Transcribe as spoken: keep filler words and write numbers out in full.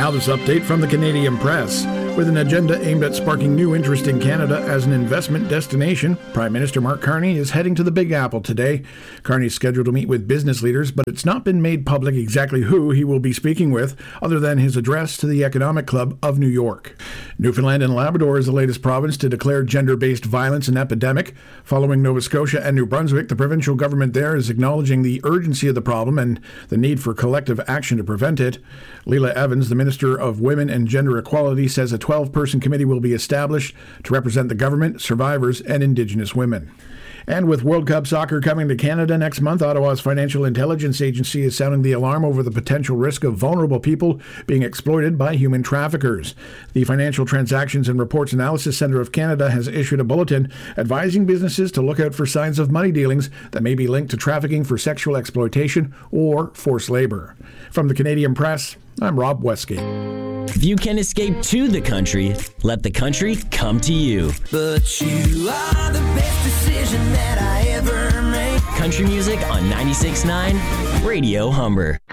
Now this update from the Canadian Press. With an agenda aimed at sparking new interest in Canada as an investment destination, Prime Minister Mark Carney is heading to the Big Apple today. Carney is scheduled to meet with business leaders, but it's not been made public exactly who he will be speaking with, other than his address to the Economic Club of New York. Newfoundland and Labrador is the latest province to declare gender-based violence an epidemic. Following Nova Scotia and New Brunswick, the provincial government there is acknowledging the urgency of the problem and the need for collective action to prevent it. Leila Evans, the Minister of Women and Gender Equality, says a twelve-person committee will be established to represent the government, survivors, and Indigenous women. And with World Cup soccer coming to Canada next month, Ottawa's Financial Intelligence Agency is sounding the alarm over the potential risk of vulnerable people being exploited by human traffickers. The Financial Transactions and Reports Analysis Centre of Canada has issued a bulletin advising businesses to look out for signs of money dealings that may be linked to trafficking for sexual exploitation or forced labour. From the Canadian Press, I'm Rob Westgate. If you can escape to the country, let the country come to you. But you are the best decision that I ever made. Country music on ninety-six point nine Radio Humber.